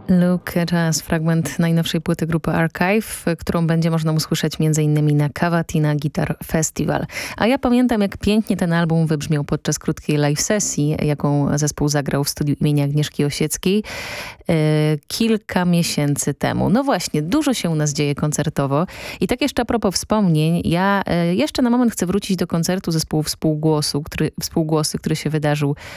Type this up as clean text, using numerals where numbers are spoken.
Luke Jazz, fragment najnowszej płyty grupy Archive, którą będzie można usłyszeć m.in. na Cavatina Guitar Festival. A ja pamiętam, jak pięknie ten album wybrzmiał podczas krótkiej live sesji, jaką zespół zagrał w studiu imienia Agnieszki Osieckiej kilka miesięcy temu. No właśnie, dużo się u nas dzieje koncertowo. I tak jeszcze a propos wspomnień, ja jeszcze na moment chcę wrócić do koncertu zespołu Współgłosy, który się wydarzył